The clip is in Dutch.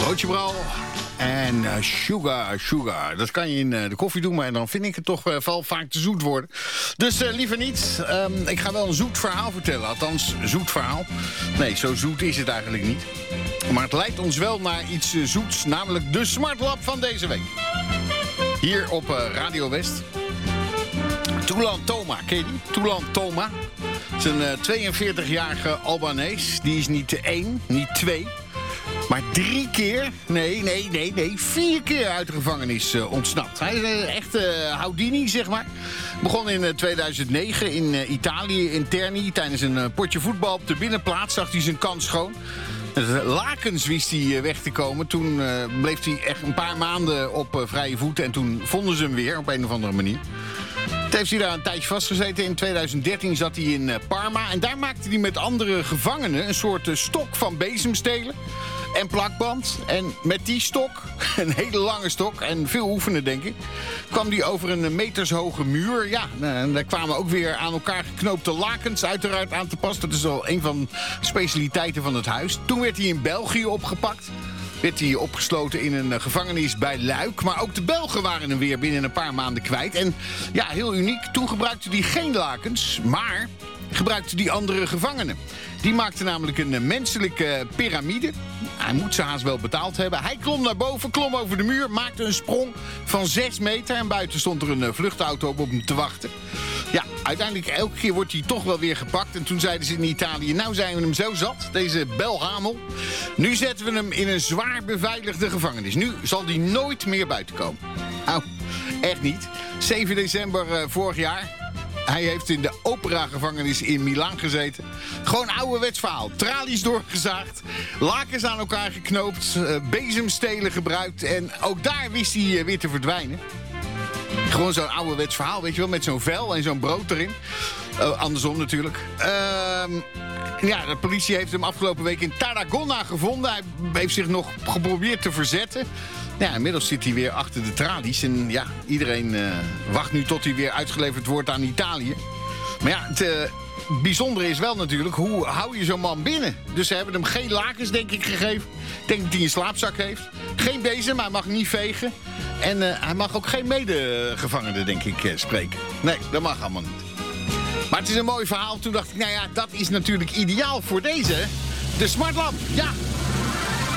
Broodje brouw en sugar. Dat kan je in de koffie doen, maar dan vind ik het toch wel vaak te zoet worden. Dus liever niet. Ik ga wel een zoet verhaal vertellen. Althans, zoet verhaal. Nee, zo zoet is het eigenlijk niet. Maar het leidt ons wel naar iets zoets, namelijk de Smart Lab van deze week. Hier op Radio West. Toulan Toma, ken je die? Toulan Toma. Het is een 42-jarige Albanees. Die is niet 1, niet 2... maar 3 keer, nee, 4 keer uit de gevangenis ontsnapt. Hij is echt Houdini, zeg maar. Begon in 2009 in Italië, in Terni. Tijdens een potje voetbal op de binnenplaats zag hij zijn kans schoon. Met lakens wist hij weg te komen. Toen bleef hij echt een paar maanden op vrije voeten. En toen vonden ze hem weer op een of andere manier. Het heeft hij daar een tijdje vastgezeten. In 2013 zat hij in Parma. En daar maakte hij met andere gevangenen een soort stok van bezemstelen. En plakband. En met die stok, een hele lange stok en veel oefenen denk ik, kwam die over een metershoge muur. Ja, en daar kwamen ook weer aan elkaar geknoopte lakens uiteraard aan te pas. Dat is al een van de specialiteiten van het huis. Toen werd hij in België opgepakt. Werd hij opgesloten in een gevangenis bij Luik. Maar ook de Belgen waren hem weer binnen een paar maanden kwijt. En ja, heel uniek. Toen gebruikte hij geen lakens, maar gebruikte die andere gevangenen. Die maakte namelijk een menselijke piramide. Hij moet ze haast wel betaald hebben. Hij klom naar boven, klom over de muur, maakte een sprong van 6 meter. En buiten stond er een vluchtauto op hem te wachten. Ja, uiteindelijk elke keer wordt hij toch wel weer gepakt. En toen zeiden ze in Italië, nou zijn we hem zo zat, deze Belhamel. Nu zetten we hem in een zwaar beveiligde gevangenis. Nu zal hij nooit meer buiten komen. Nou, echt niet. 7 december vorig jaar. Hij heeft in de operagevangenis in Milaan gezeten. Gewoon ouderwets verhaal. Tralies doorgezaagd, lakens aan elkaar geknoopt, bezemstelen gebruikt. En ook daar wist hij weer te verdwijnen. Gewoon zo'n ouderwets verhaal, weet je wel, met zo'n vel en zo'n brood erin. Andersom natuurlijk. Ja, de politie heeft hem afgelopen week in Tarragona gevonden. Hij heeft zich nog geprobeerd te verzetten. Ja, inmiddels zit hij weer achter de tralies. En ja, iedereen wacht nu tot hij weer uitgeleverd wordt aan Italië. Maar ja, het bijzondere is wel natuurlijk, hoe hou je zo'n man binnen? Dus ze hebben hem geen lakens, denk ik, gegeven. Ik denk dat hij een slaapzak heeft. Geen bezem, hij mag niet vegen. En hij mag ook geen medegevangenen, denk ik, spreken. Nee, dat mag allemaal niet. Maar het is een mooi verhaal. Toen dacht ik, nou ja, dat is natuurlijk ideaal voor deze. De Smart Lab, ja.